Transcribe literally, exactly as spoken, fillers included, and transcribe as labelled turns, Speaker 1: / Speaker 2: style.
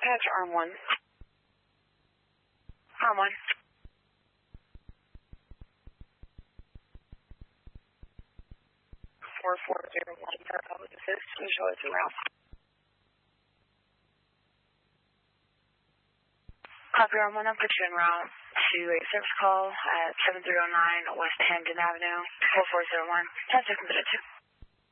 Speaker 1: Patch arm one. Arm one. Four four zero one. Public assist. Show it to route. Copy arm one. I'll put you en route to a service call at seven three zero nine West Hampton Avenue. Four four zero one. Ten seconds minute two.